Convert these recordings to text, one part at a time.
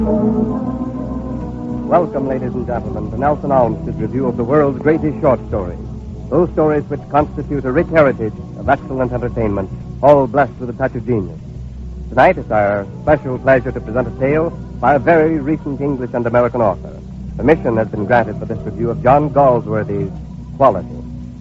Welcome, ladies and gentlemen, to Nelson Olmsted's review of the world's greatest short stories. Those stories which constitute a rich heritage of excellent entertainment, all blessed with a touch of genius. Tonight, it's our special pleasure to present a tale by a very recent English and American author. Permission has been granted for this review of John Galsworthy's Quality.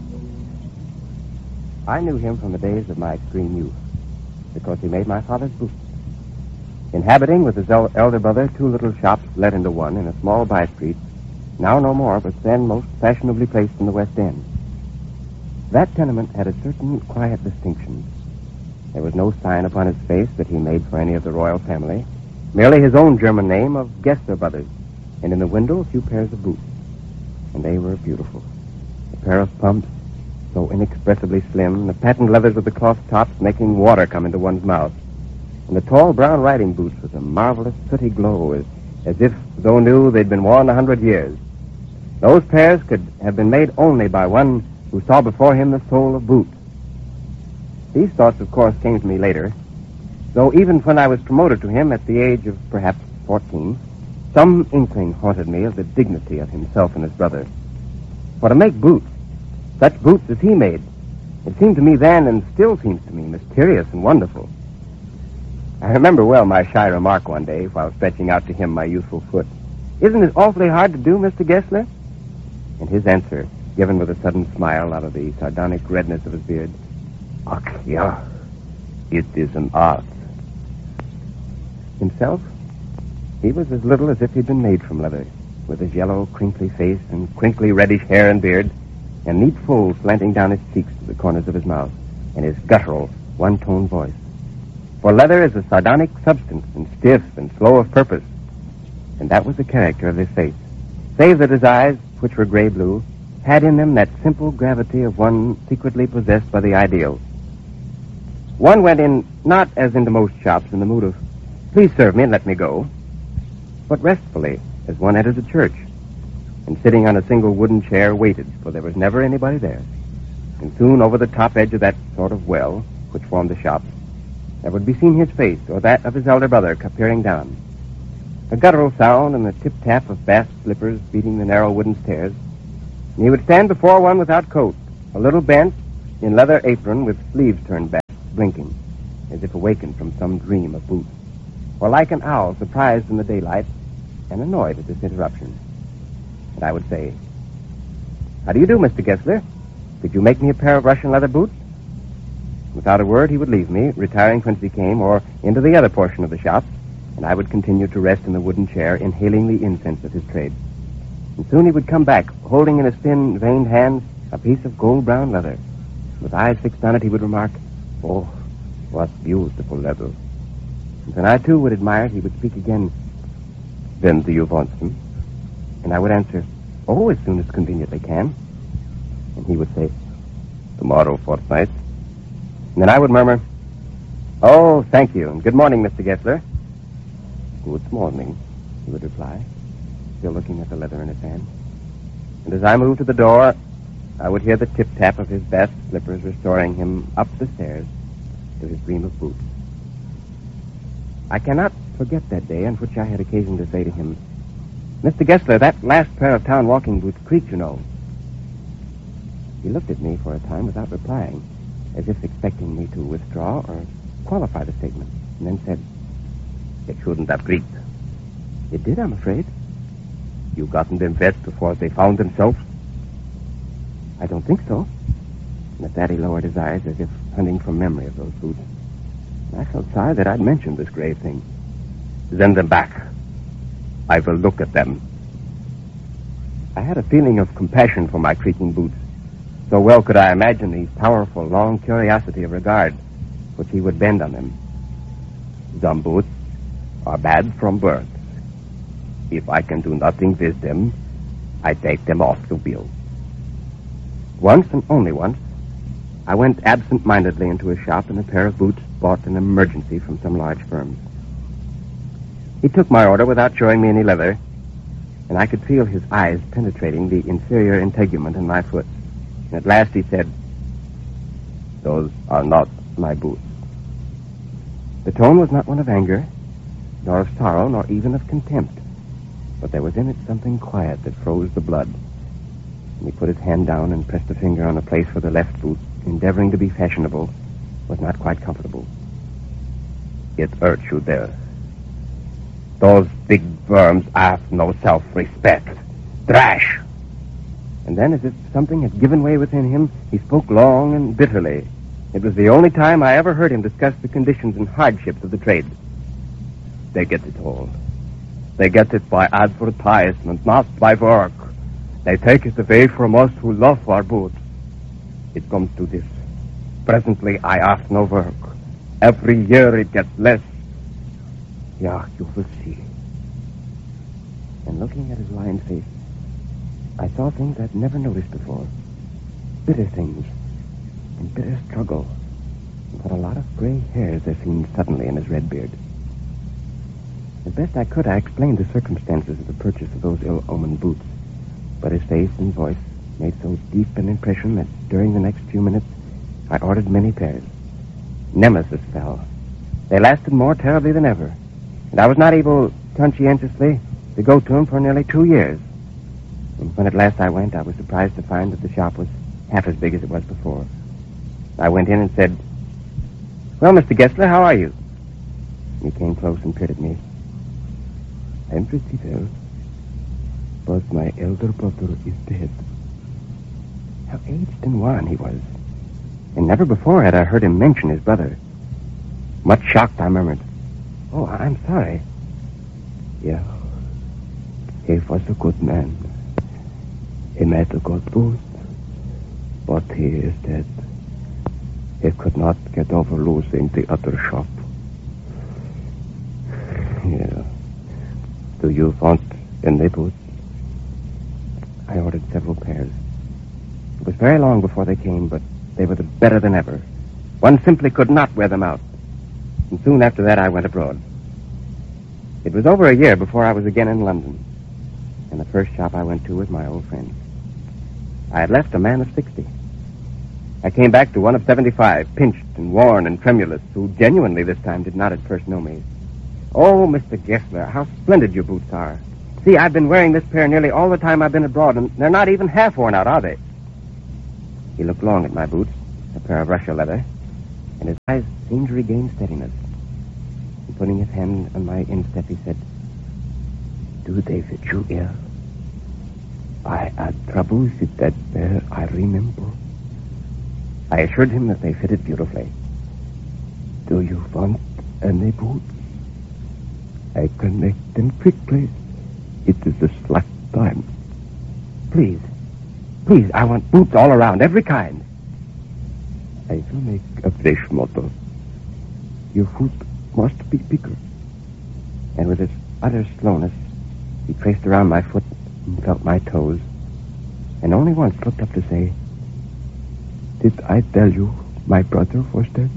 I knew him from the days of my extreme youth, because he made my father's boots. Inhabiting with his elder brother 2 little shops let into one in a small by-street, now no more, but then most fashionably placed in the West End. That tenement had a certain quiet distinction. There was no sign upon his face that he made for any of the royal family, merely his own German name of Gessler Brothers, and in the window a few pairs of boots. And they were beautiful. A pair of pumps, so inexpressibly slim, the patent leathers of the cloth tops making water come into one's mouth, and the tall brown riding boots with a marvelous sooty glow, as if, though new, they'd been worn 100 years. Those pairs could have been made only by one who saw before him the soul of boot. These thoughts, of course, came to me later, though even when I was promoted to him at the age of perhaps 14, some inkling haunted me of the dignity of himself and his brother. For to make boots, such boots as he made, it seemed to me then, and still seems to me, mysterious and wonderful. I remember well my shy remark one day while stretching out to him my youthful foot. "Isn't it awfully hard to do, Mr. Gessler?" And his answer, given with a sudden smile out of the sardonic redness of his beard, "Ach, ja, it is an art." Himself, he was as little as if he'd been made from leather, with his yellow, crinkly face and crinkly reddish hair and beard, and neat folds slanting down his cheeks to the corners of his mouth, and his guttural, one-tone voice. For leather is a sardonic substance, and stiff and slow of purpose. And that was the character of his face, save that his eyes, which were gray-blue, had in them that simple gravity of one secretly possessed by the ideal. One went in, not as into most shops, in the mood of, "Please serve me and let me go," but restfully, as one enters a church, and sitting on a single wooden chair waited, for there was never anybody there. And soon over the top edge of that sort of well, which formed the shop, there would be seen his face, or that of his elder brother, peering down. A guttural sound and the tip-tap of bast slippers beating the narrow wooden stairs, and he would stand before one without coat, a little bent, in leather apron with sleeves turned back, blinking, as if awakened from some dream of boots, or like an owl surprised in the daylight and annoyed at this interruption. And I would say, "How do you do, Mr. Gessler? Could you make me a pair of Russian leather boots?" Without a word, he would leave me, retiring whence he came, or into the other portion of the shop, and I would continue to rest in the wooden chair, inhaling the incense of his trade. And soon he would come back, holding in his thin, veined hands a piece of gold-brown leather. With eyes fixed on it, he would remark, "Oh, what beautiful leather." And when I, too, would admire it, he would speak again, "When do you want them?" And I would answer, "Oh, as soon as conveniently can." And he would say, "Tomorrow fortnight." And then I would murmur, "Oh, thank you, and good morning, Mr. Gessler." "Good morning," he would reply, still looking at the leather in his hand. And as I moved to the door, I would hear the tip-tap of his bast slippers restoring him up the stairs to his dream of boots. I cannot forget that day on which I had occasion to say to him, "Mr. Gessler, that last pair of town walking boots creak, you know." He looked at me for a time without replying, as if expecting me to withdraw or qualify the statement, and then said, "It shouldn't have creaked." "It did, I'm afraid." "You gotten them wet before they found themselves?" "I don't think so." And at that he lowered his eyes as if hunting for memory of those boots. And I felt sorry that I'd mentioned this grave thing. "Send them back. I will look at them." I had a feeling of compassion for my creaking boots. So well could I imagine the powerful, long curiosity of regard which he would bend on them. "Some boots are bad from birth. If I can do nothing with them, I take them off the wheel." Once, and only once, I went absent-mindedly into a shop in a pair of boots bought in emergency from some large firm. He took my order without showing me any leather, and I could feel his eyes penetrating the inferior integument in my foot. And at last he said, "Those are not my boots." The tone was not one of anger, nor of sorrow, nor even of contempt. But there was in it something quiet that froze the blood. And he put his hand down and pressed a finger on the place where the left boot, endeavoring to be fashionable, was not quite comfortable. It hurts you there. Those big worms have no self-respect. Trash! And then, as if something had given way within him, he spoke long and bitterly. It was the only time I ever heard him discuss the conditions and hardships of the trade. They get it all. They get it by advertisement, not by work. They take it away from us who love our boots. It comes to this. Presently, I ask no work. Every year it gets less. Yeah, you will see. And looking at his lined face, I saw things I'd never noticed before. Bitter things. And bitter struggle. But a lot of gray hairs there seemed suddenly in his red beard. As best I could, I explained the circumstances of the purchase of those ill-omened boots. But his face and voice made so deep an impression that during the next few minutes, I ordered many pairs. Nemesis fell. They lasted more terribly than ever. And I was not able, conscientiously, to go to him for nearly 2 years. And when at last I went, I was surprised to find that the shop was half as big as it was before. I went in and said, "Well, Mr. Gessler, how are you?" He came close and peered at me. "I'm pretty well, but my elder brother is dead." How aged and wan he was. And never before had I heard him mention his brother. Much shocked, I murmured, "Oh, I'm sorry." "Yeah, he was a good man. He made a good boot, but he is dead. He could not get over losing the other shop." "Yeah. Do you want any boots?" I ordered several pairs. It was very long before they came, but they were better than ever. One simply could not wear them out. And soon after that, I went abroad. It was over a year before I was again in London. And the first shop I went to was my old friend. I had left a man of 60. I came back to one of 75, pinched and worn and tremulous, who genuinely this time did not at first know me. "Oh, Mr. Gessler, how splendid your boots are. See, I've been wearing this pair nearly all the time I've been abroad, and they're not even half worn out, are they?" He looked long at my boots, a pair of Russia leather, and his eyes seemed to regain steadiness. And putting his hand on my instep, he said, "Do they fit you here? I had troubles with that pair, I remember." I assured him that they fitted beautifully. "Do you want any boots? I can make them quickly. It is a slack time." Please, I want boots all around, every kind." "I will make a fresh model. Your foot must be bigger." And with his utter slowness, he traced around my foot and felt my toes, and only once looked up to say, "Did I tell you my brother was dead?"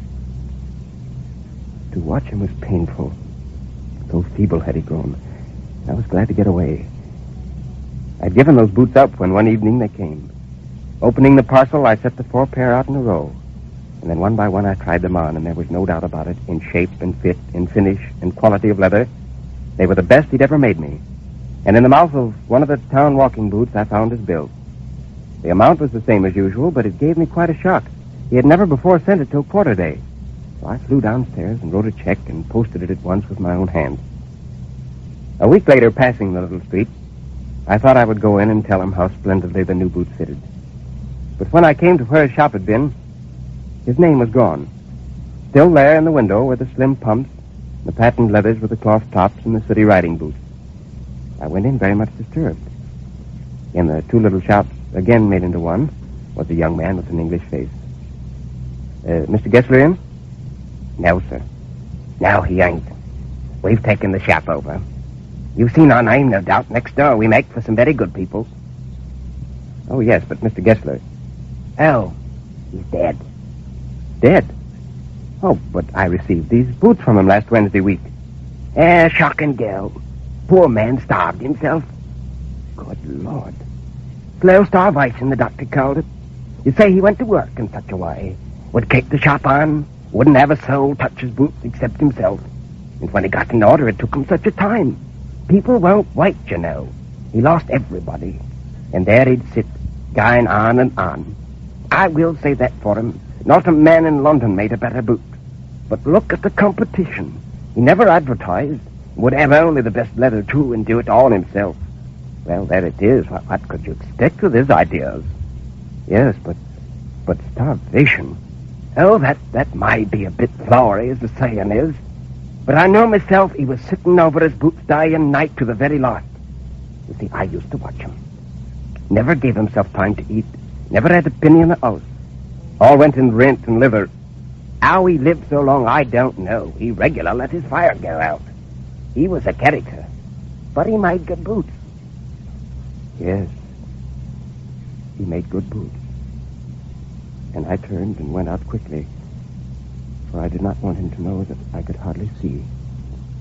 To watch him was painful. So feeble had he grown. I was glad to get away. I'd given those boots up when one evening they came. Opening the parcel, I set the 4 pair out in a row. And then one by one I tried them on, and there was no doubt about it, in shape and fit, in finish and quality of leather. They were the best he'd ever made me. And in the mouth of one of the town walking boots, I found his bill. The amount was the same as usual, but it gave me quite a shock. He had never before sent it till quarter day. So I flew downstairs and wrote a check and posted it at once with my own hand. A week later, passing the little street, I thought I would go in and tell him how splendidly the new boots fitted. But when I came to where his shop had been, his name was gone. Still there in the window were the slim pumps, the patent leathers with the cloth tops, and the sooty riding boots. I went in very much disturbed. In the 2 little shops, again made into one, was a young man with an English face. "Mr. Gessler in?" "No, sir. No, he ain't. We've taken the shop over. You've seen our name, no doubt. Next door we make for some very good people." "Oh, yes, but Mr. Gessler..." "Oh, he's dead." "Dead? Oh, but I received these boots from him last Wednesday week." Shocking girl. Poor man starved himself." "Good Lord." "Slow starvation, the doctor called it. You say he went to work in such a way. Would keep the shop on, wouldn't have a soul touch his boots except himself. And when he got in order, it took him such a time. People won't wait, you know. He lost everybody. And there he'd sit, going on and on. I will say that for him. Not a man in London made a better boot. But look at the competition. He never advertised. Would have only the best leather, too, and do it all himself. Well, there it is. What could you expect with his ideas? Yes, but starvation. Oh, that might be a bit flowery, as the saying is. But I know myself he was sitting over his boots day and night to the very last. You see, I used to watch him. Never gave himself time to eat. Never had a penny in the house. All went in rent and liver. How he lived so long, I don't know. He regular let his fire go out. He was a character. But he made good boots. Yes. He made good boots. And I turned and went out quickly, for I did not want him to know that I could hardly see.